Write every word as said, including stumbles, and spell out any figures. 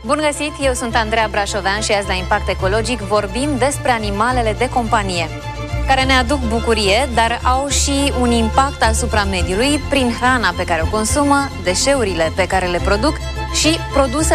Bun găsit, eu sunt Andreea Brașovean și azi la Impact Ecologic vorbim despre animalele de companie, care ne aduc bucurie, dar au și un impact asupra mediului prin hrana pe care o consumă, deșeurile pe care le produc și produsele